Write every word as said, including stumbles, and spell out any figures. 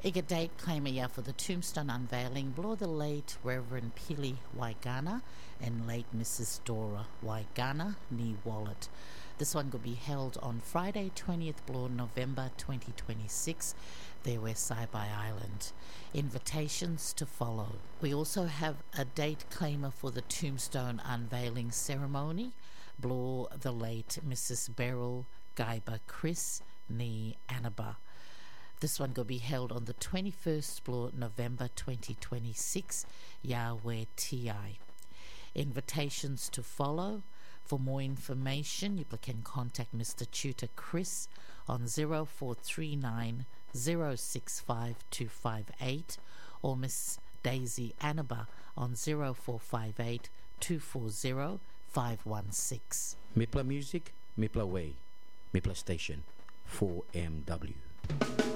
Iga date claimer ya for the tombstone unveiling, blow the late Reverend Pili Waigana and late Missus Dora Waigana ni Wallet. This one could be held on Friday, twentieth blow November twenty twenty-six, there where Saibai Island. Invitations to follow. We also have a date claimer for the tombstone unveiling ceremony, blow the late Missus Beryl Gaiba Chris ni Annaba. This one could be held on the twenty-first blow November twenty twenty-six, Yahweh T I. Invitations to follow. For more information, you can contact Mister Tutor Chris on zero four three nine zero six five two five eight or Miss Daisy Annaba on zero four five eight two four zero five one six. Mipla Music, Mipla Way, Mipla Station, four M W.